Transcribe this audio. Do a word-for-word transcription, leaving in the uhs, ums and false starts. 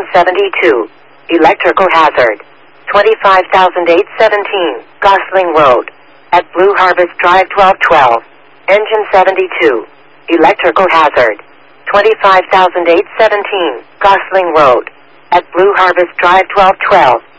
seventy-two. Electrical hazard. twenty-five thousand eight hundred seventeen. Gosling Road. At Blue Harvest Drive twelve twelve. Engine seventy-two. Electrical hazard. twenty-five thousand eight hundred seventeen. Gosling Road. At Blue Harvest Drive twelve twelve.